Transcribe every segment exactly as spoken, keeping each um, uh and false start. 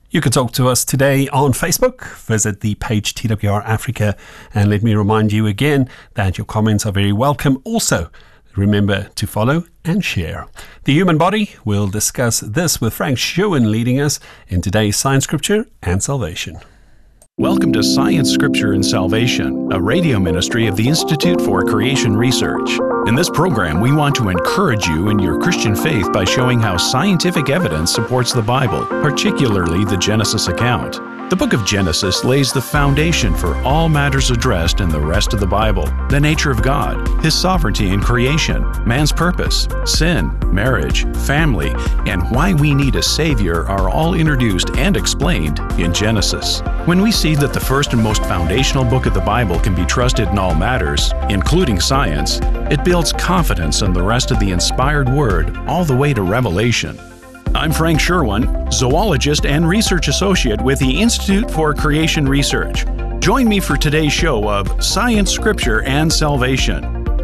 You can talk to us today on Facebook. Visit the page T W R Africa, and let me remind you again that your comments are very welcome. Also, remember to follow and share. The human body, we'll discuss this with Frank Schoen leading us in today's Science, Scripture and Salvation. Welcome to Science, Scripture and Salvation, a radio ministry of the Institute for Creation Research. In this program, we want to encourage you in your Christian faith by showing how scientific evidence supports the Bible, particularly the Genesis account. The book of Genesis lays the foundation for all matters addressed in the rest of the Bible: the nature of God, His sovereignty in creation, man's purpose, sin, marriage, family, and why we need a Savior are all introduced and explained in Genesis. When we see that the first and most foundational book of the Bible can be trusted in all matters, including science, it builds confidence in the rest of the inspired Word all the way to Revelation. I'm Frank Sherwin, zoologist and research associate with the Institute for Creation Research. Join me for today's show of Science, Scripture, and Salvation.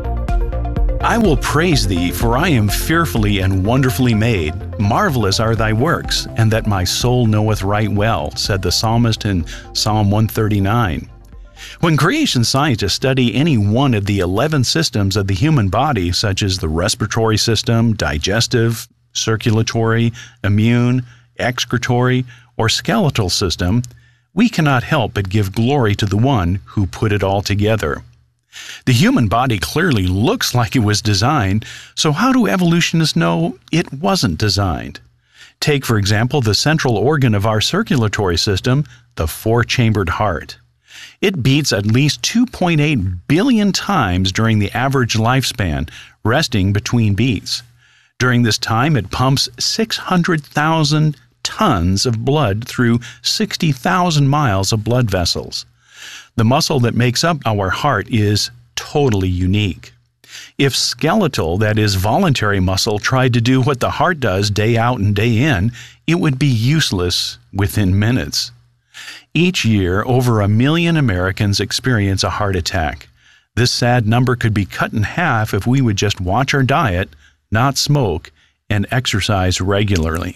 I will praise Thee, for I am fearfully and wonderfully made. Marvelous are Thy works, and that my soul knoweth right well, said the psalmist in Psalm one thirty-nine. When creation scientists study any one of the eleven systems of the human body, such as the respiratory system, digestive, circulatory, immune, excretory, or skeletal system, we cannot help but give glory to the one who put it all together. The human body clearly looks like it was designed, so how do evolutionists know it wasn't designed? Take, for example, the central organ of our circulatory system, the four-chambered heart. It beats at least two point eight billion times during the average lifespan, resting between beats. During this time, it pumps six hundred thousand tons of blood through sixty thousand miles of blood vessels. The muscle that makes up our heart is totally unique. If skeletal, that is voluntary muscle, tried to do what the heart does day out and day in, it would be useless within minutes. Each year, over a million Americans experience a heart attack. This sad number could be cut in half if we would just watch our diet, not smoke, and exercise regularly.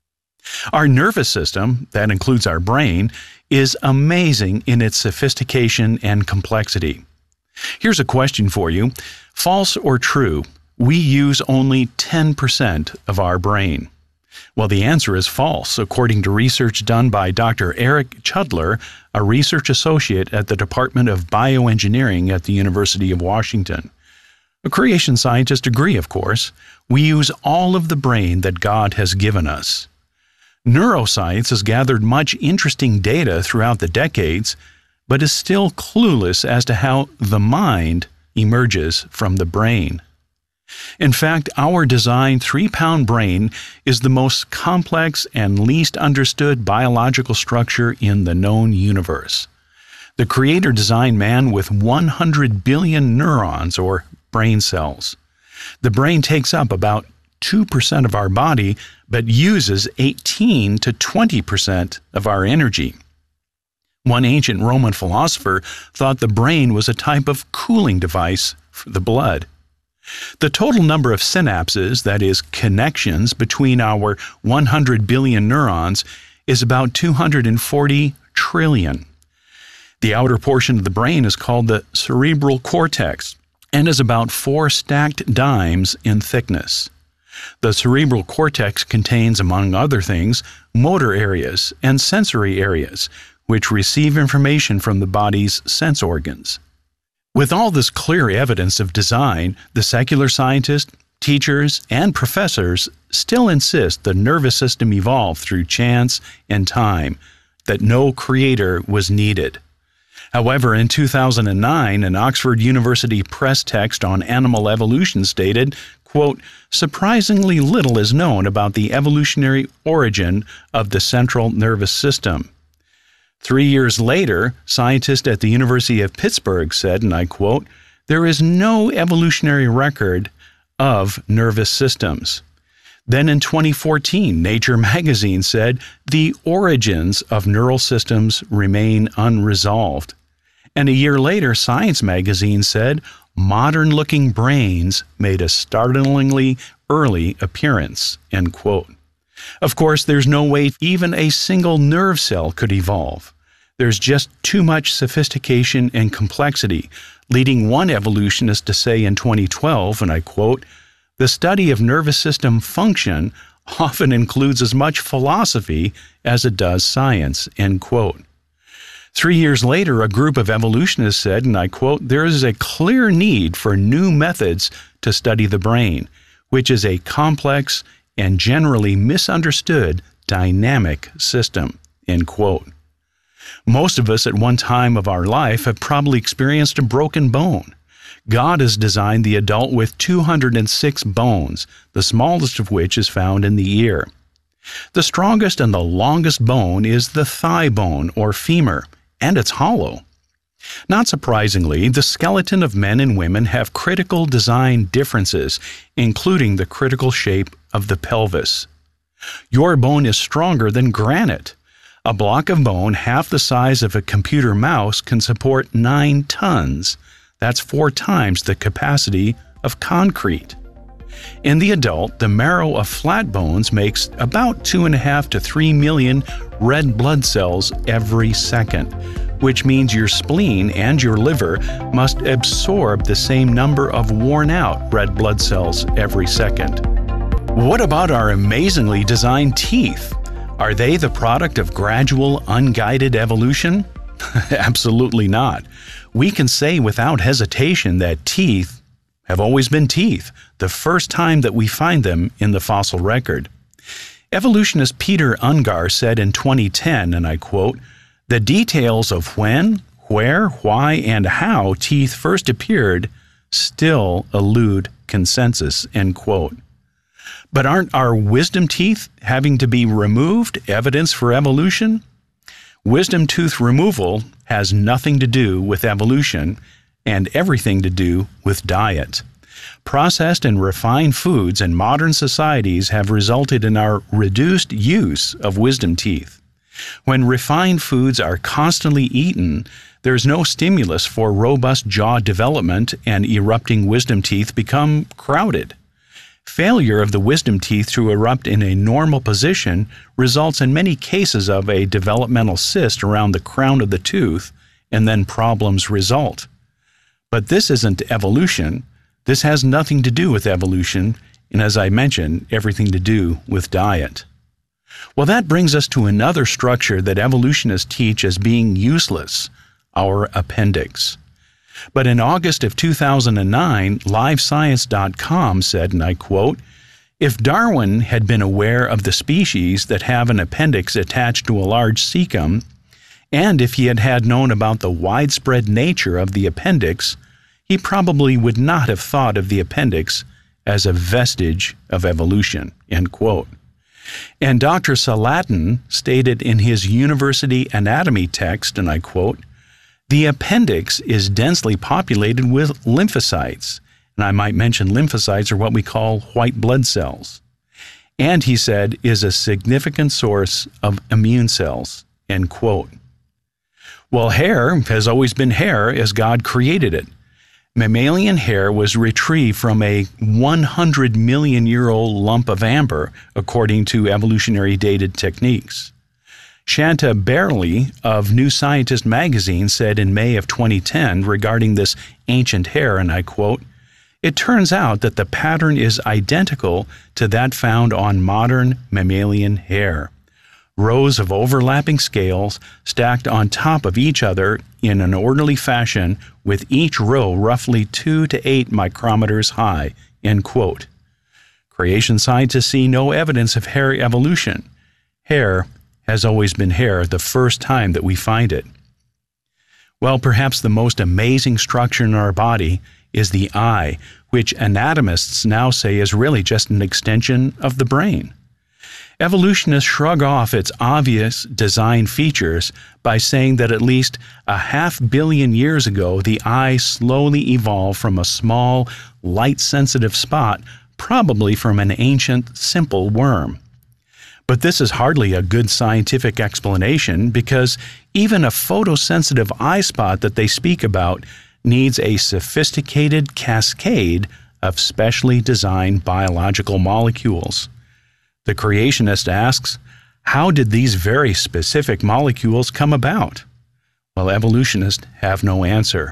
Our nervous system, that includes our brain, is amazing in its sophistication and complexity. Here's a question for you. False or true, we use only ten percent of our brain? Well, the answer is false, according to research done by Doctor Eric Chudler, a research associate at the Department of Bioengineering at the University of Washington. Creation scientists agree, of course. We use all of the brain that God has given us. Neuroscience has gathered much interesting data throughout the decades, but is still clueless as to how the mind emerges from the brain. In fact, our designed three-pound brain is the most complex and least understood biological structure in the known universe. The Creator designed man with one hundred billion neurons, or brain cells. The brain takes up about two percent of our body, but uses eighteen to twenty percent of our energy. One ancient Roman philosopher thought the brain was a type of cooling device for the blood. The total number of synapses, that is, connections between our one hundred billion neurons, is about two hundred forty trillion. The outer portion of the brain is called the cerebral cortex, and is about four stacked dimes in thickness. The cerebral cortex contains, among other things, motor areas and sensory areas, which receive information from the body's sense organs. With all this clear evidence of design, the secular scientists, teachers, and professors still insist the nervous system evolved through chance and time, that no creator was needed. However, in two thousand nine, an Oxford University press text on animal evolution stated, quote, "Surprisingly little is known about the evolutionary origin of the central nervous system." Three years later, scientists at the University of Pittsburgh said, and I quote, "There is no evolutionary record of nervous systems." Then in twenty fourteen, Nature magazine said, "The origins of neural systems remain unresolved." And a year later, Science magazine said, "Modern-looking brains made a startlingly early appearance," end quote. Of course, there's no way even a single nerve cell could evolve. There's just too much sophistication and complexity, leading one evolutionist to say in twenty twelve, and I quote, "The study of nervous system function often includes as much philosophy as it does science," end quote. Three years later, a group of evolutionists said, and I quote, "There is a clear need for new methods to study the brain, which is a complex and generally misunderstood dynamic system," end quote. Most of us at one time of our life have probably experienced a broken bone. God has designed the adult with two hundred six bones, the smallest of which is found in the ear. The strongest and the longest bone is the thigh bone or femur, and it's hollow. Not surprisingly, the skeleton of men and women have critical design differences, including the critical shape of the pelvis. Your bone is stronger than granite. A block of bone half the size of a computer mouse can support nine tons. That's four times the capacity of concrete. In the adult, the marrow of flat bones makes about two and a half to three million red blood cells every second, which means your spleen and your liver must absorb the same number of worn-out red blood cells every second. What about our amazingly designed teeth? Are they the product of gradual, unguided evolution? Absolutely not. We can say without hesitation that teeth have always been teeth, the first time that we find them in the fossil record. Evolutionist Peter Ungar said in twenty ten, and I quote, "The details of when, where, why, and how teeth first appeared still elude consensus," end quote. But aren't our wisdom teeth having to be removed evidence for evolution? Wisdom tooth removal has nothing to do with evolution and everything to do with diet. Processed and refined foods in modern societies have resulted in our reduced use of wisdom teeth. When refined foods are constantly eaten, there's no stimulus for robust jaw development, and erupting wisdom teeth become crowded. Failure of the wisdom teeth to erupt in a normal position results in many cases of a developmental cyst around the crown of the tooth, and then problems result. But this isn't evolution. This has nothing to do with evolution, and as I mentioned, everything to do with diet. Well, that brings us to another structure that evolutionists teach as being useless, our appendix. But in August of two thousand nine, live science dot com said, and I quote, "If Darwin had been aware of the species that have an appendix attached to a large cecum, and if he had had known about the widespread nature of the appendix, he probably would not have thought of the appendix as a vestige of evolution," end quote. And Doctor Salatin stated in his university anatomy text, and I quote, "The appendix is densely populated with lymphocytes," and I might mention lymphocytes are what we call white blood cells, and he said is a significant source of immune cells, end quote. Well, hair has always been hair as God created it. Mammalian hair was retrieved from a one hundred million year old lump of amber, according to evolutionary dated techniques. Shanta Berley of New Scientist magazine said in May of twenty ten regarding this ancient hair, and I quote, "It turns out that the pattern is identical to that found on modern mammalian hair. Rows of overlapping scales stacked on top of each other in an orderly fashion, with each row roughly two to eight micrometers high," end quote. Creation scientists see no evidence of hair evolution. Hair has always been hair the first time that we find it. Well, perhaps the most amazing structure in our body is the eye, which anatomists now say is really just an extension of the brain. Evolutionists shrug off its obvious design features by saying that at least a half billion years ago, the eye slowly evolved from a small, light-sensitive spot, probably from an ancient, simple worm. But this is hardly a good scientific explanation, because even a photosensitive eye spot that they speak about needs a sophisticated cascade of specially designed biological molecules. The creationist asks, how did these very specific molecules come about? Well, evolutionists have no answer.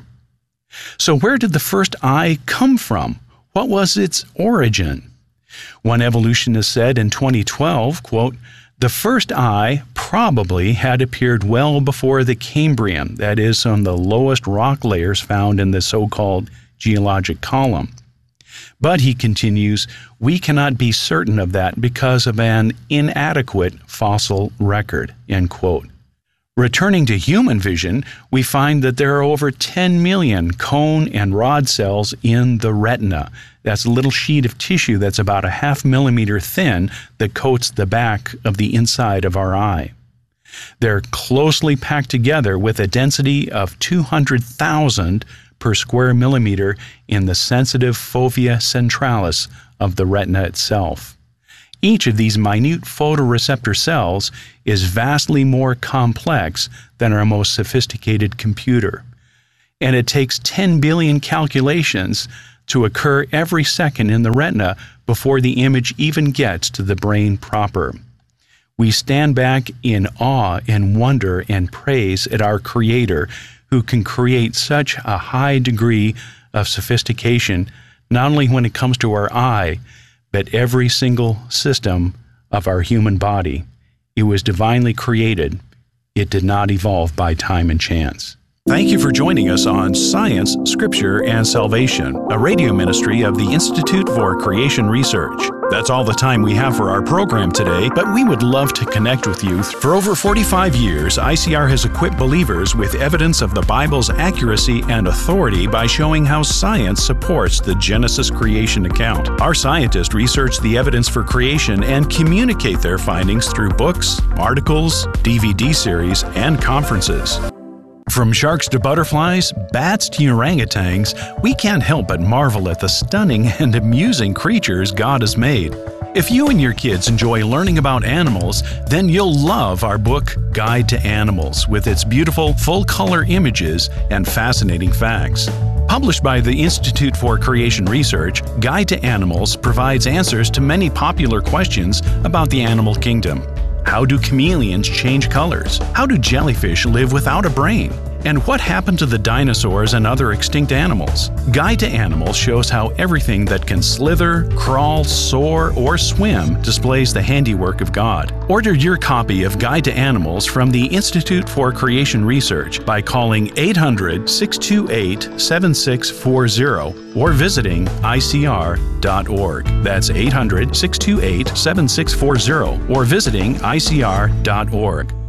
So where did the first eye come from? What was its origin? One evolutionist said in twenty twelve, quote, "The first eye probably had appeared well before the Cambrian, that is, on the lowest rock layers found in the so-called geologic column. But," he continues, "we cannot be certain of that because of an inadequate fossil record," end quote. Returning to human vision, we find that there are over ten million cone and rod cells in the retina. That's a little sheet of tissue that's about a half millimeter thin that coats the back of the inside of our eye. They're closely packed together with a density of two hundred thousand per square millimeter in the sensitive fovea centralis of the retina itself. Each of these minute photoreceptor cells is vastly more complex than our most sophisticated computer. And it takes ten billion calculations to occur every second in the retina before the image even gets to the brain proper. We stand back in awe and wonder and praise at our Creator, who can create such a high degree of sophistication, not only when it comes to our eye, but every single system of our human body. It was divinely created. It did not evolve by time and chance. Thank you for joining us on Science, Scripture, and Salvation, a radio ministry of the Institute for Creation Research. That's all the time we have for our program today, but we would love to connect with you. For over forty-five years, I C R has equipped believers with evidence of the Bible's accuracy and authority by showing how science supports the Genesis creation account. Our scientists research the evidence for creation and communicate their findings through books, articles, D V D series, and conferences. From sharks to butterflies, bats to orangutans, we can't help but marvel at the stunning and amusing creatures God has made. If you and your kids enjoy learning about animals, then you'll love our book, Guide to Animals, with its beautiful, full-color images and fascinating facts. Published by the Institute for Creation Research, Guide to Animals provides answers to many popular questions about the animal kingdom. How do chameleons change colors? How do jellyfish live without a brain? And what happened to the dinosaurs and other extinct animals? Guide to Animals shows how everything that can slither, crawl, soar, or swim displays the handiwork of God. Order your copy of Guide to Animals from the Institute for Creation Research by calling eight hundred, six two eight, seven six four zero or visiting I C R dot org. That's eight hundred, six two eight, seven six four zero or visiting I C R dot org.